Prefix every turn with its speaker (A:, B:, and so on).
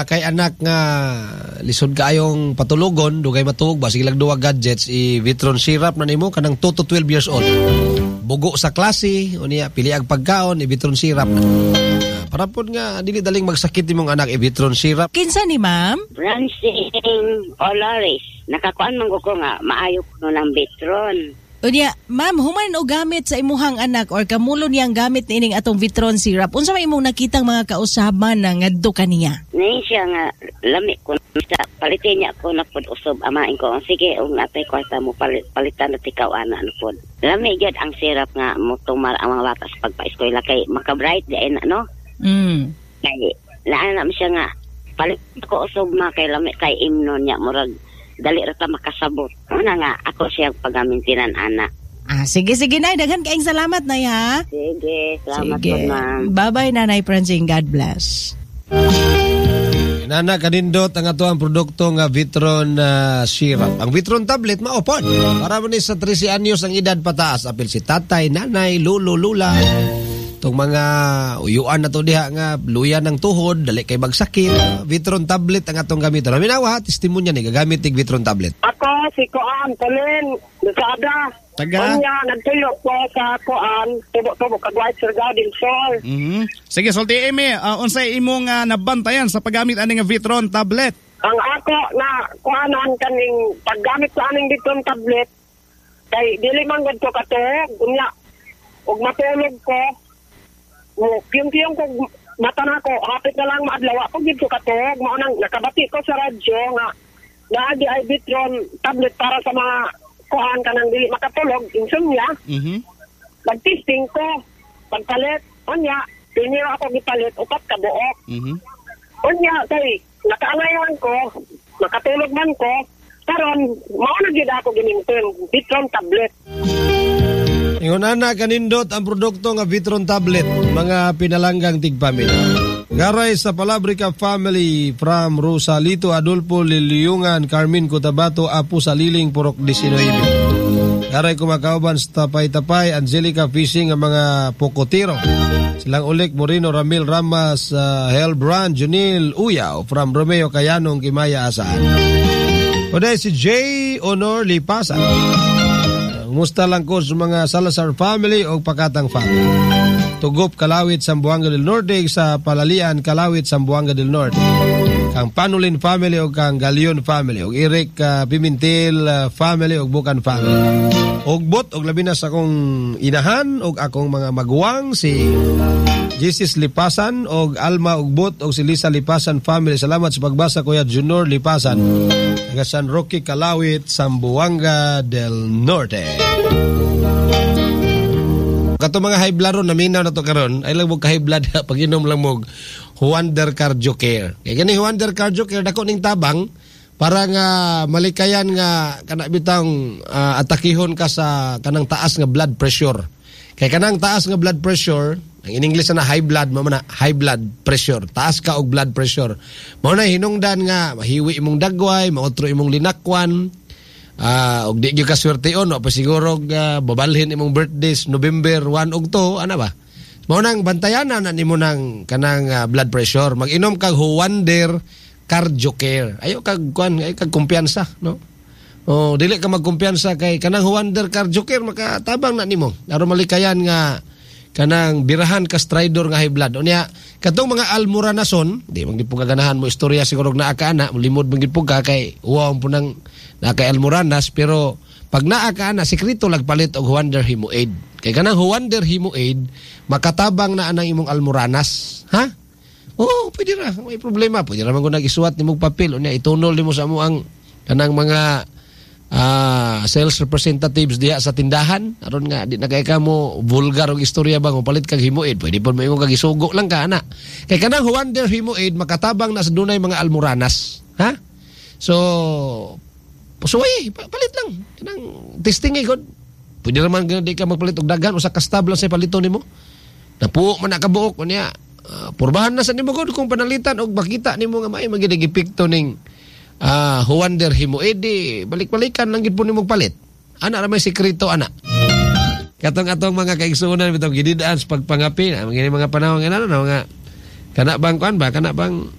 A: na kay anak nga lisod kaayong patulogon, dugay matug ba sige lang duwa gadgets i-Vitron syrup na nimo kanang 2 to 12 years old. Bugo sa klase, unya pili ang pagkaon i-Vitron syrup. Para po nga dili daling magsakit imong anak i-Vitron syrup.
B: Kinsa ni ma'am?
C: Francine Olaris. Nakakuan man ko nga maayo ko ng Vitron.
B: Unya, ma'am, human o gamit sa imuhang anak or kamulo niyang gamit ni ining atong Vitron syrup. Unsa may imong nakitang mga kausaban na ngadto kaniya?
C: Nay siya nga lami ko sa palitin niya ko na pod usob amain ko. Sige, ug natay kwarta mo palitan na tikaw ana no pod. Lami gyud ang syrup nga mo tumar ang mga bata sa pagpa-eskwela kay maka-bright di na no. Kay laan na siya nga palit ko usob ma kay lami kay imnon niya murag dali ra ta makasabot. Una nga ako siya pagamintinan anak.
B: Sige nay, daghan kaayong salamat nay ha.
C: Sige, salamat po ma'am.
B: Bye-bye Nanay Francine, God bless.
A: Nana kanindot ang ato ang produkto nga Vitron syrup. Ang Vitron tablet maupod. Para man sa 13 anyos ang edad pataas, apil si tatay, nanay, lolo, lula. Itong mga uyuan na to diha nga luyan ng tuhod, dali kay magsakit. Vitron tablet ang atong gamiton. Aminawa, testimonya ni gagamit tig Vitron tablet.
D: Ako si Koan Colin Lusada.
E: Taga?
D: Kanya nagtuyo ko sa Koan, tubo-tubo kagwait Sir Garden Sol.
E: Sige, sulti Amy, unsay imong nabantayan sa paggamit aning Vitron tablet?
D: Ang ako na kuanan kaning paggamit sa aning Vitron tablet kay dili man gud ko katuog unya ug matulog ko piyong ko mata na ko hapit na lang maadlaw ko gid ko katuog mao nang nakabati ko sa radyo nga naagi ay Vitron tablet para sa mga kuan kanang dili makatulog insomnia. Nag-testing ko pagpalit unya piniro ako gipalit upat ka buok. Unya kay nakaangayan ko makatulog man ko karon mao na gid ako giningon Vitron tablet.
A: Ingon ana kanindot ang produkto nga Vitron tablet, mga pinalanggang tigpamilya. Garay sa Palabrica family from Rosalito Adolfo Liliungan, Carmen Cotabato, Apo Saliling, Purok 19. Garay kumakauban sa Tapay-Tapay, Angelica Fishing ang mga pokotiro. Silang ulik Moreno Ramil Ramas, Helbrand, Junil Uyaw from Romeo Cayanong, Kimaya Asaan. Oday si J. Honor Lipasan. Musta lang ko sa mga Salazar family o Pakatang family. Tugop Kalawit, Sambuanga del Norte, sa Palalian, Kalawit, Sambuanga del Norte. Kang Panulin family o kang Galion family. O Eric Pimentel family o Bukan family. Ogbot og labi na sa akong inahan og akong mga maguwang si Jesus Lipasan og Alma Ogbot og si Lisa Lipasan family. Salamat sa pagbasa Kuya Junior Lipasan. Taga San Roque, Kalawit, Sambuanga del Norte. Kato mga high blood ron, naminaw na to karon, ay lang mo ka high blood pag inom lang mo Wonder Cardio Care. Kaya gani Wonder Cardio Care, dako ning tabang para nga malikayan nga kana bitang atakihon ka sa kanang taas nga blood pressure. Kaya kanang taas nga blood pressure, ang in English na high blood, mo na high blood pressure. Taas ka og blood pressure. Mao na hinungdan nga mahiwi imong dagway, mautro imong linakwan. Og di gyud ka swerteon, no pa siguro babalhin imong birthdays November 1 ug 2, ana ba? Mao nang bantayanan na nimo nang kanang blood pressure. Mag-inom kag Wonder Cardio Care. Ayo kag kuan, ay kag kumpiyansa, no? Oh, dili ka magkumpiyansa kay kanang Wonder Cardio Care makatabang na nimo. Aron malikayan nga kanang birahan ka stridor nga high blood. Unya katong mga almoranason, di man gid po ganahan mo istorya siguro na akaana, limod man gid po ka kay wow po nang naka almoranas, pero pag naa ka na sekreto lagpalit og Wonder Hemoaid. Kay kanang Wonder Hemoaid makatabang na anang imong almoranas, ha? Oh, pwede ra, may problema. Pwede ra man gud nag-isuwat nimong papel unya itunol nimo sa amo ang kanang mga sales representatives diha sa tindahan aron nga di na kay ka mo vulgar og istorya ba mo palit kag Hemoaid, pwede pon may imong kag isugo lang ka ana. Kay kanang Wonder Hemoaid makatabang na sa dunay mga almoranas, ha? So pasuway, palit lang. Kanang testing ay god. Pwede naman di ka magpalit og daghan usa ka stab lang sa palito nimo. Napuo man nakabuok unya. Purbahan na sa nimo god kung panalitan og makita nimo nga may magigipikto ning Wonder Hemoaid, balik-balikan lang gid po nimo palit. Ana ra may sekreto ana. Katong mga kaigsuonan bitong gididaan sa pagpangapi, mga panahon nga ano nga kana bang kuan ba kana bang